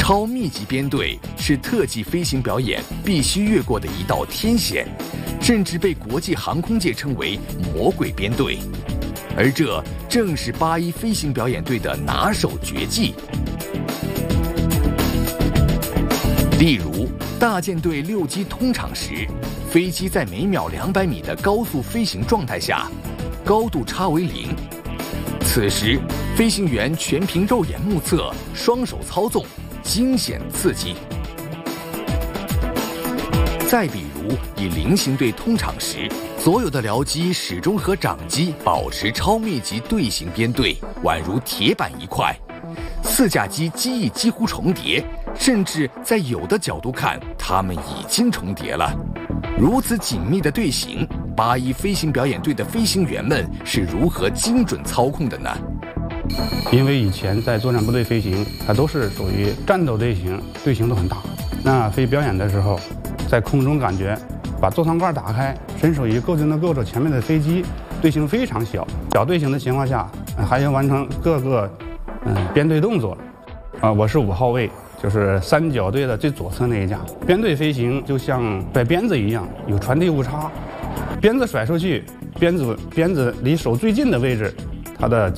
超密集编队是特技飞行表演必须越过的一道天险，甚至被国际航空界称为“魔鬼编队”。而这正是81飞行表演队的拿手绝技。例如，大舰队6机通场时，飞机在每秒200米的高速飞行状态下，高度差为0。此时，飞行员全凭肉眼目测，双手操纵，惊险刺激。再比如，以0型队通场时，所有的僚机始终和长机保持超密集队形编队，宛如铁板一块。4架机机翼几乎重叠，甚至在有的角度看，它们已经重叠了。如此紧密的队形，81飞行表演队的飞行员们是如何精准操控的呢？ 因为以前在作战部队飞行，它都是属于战斗队形，队形都很大。那飞表演的时候，在空中感觉把座舱盖打开，伸手一够就能够着前面的飞机，队形非常小。小队形的情况下，还要完成各个编队动作。我是5号位，就是3角队的最左侧那一架。编队飞行就像甩鞭子一样，有传递误差，鞭子甩出去，鞭子离手最近的位置，它的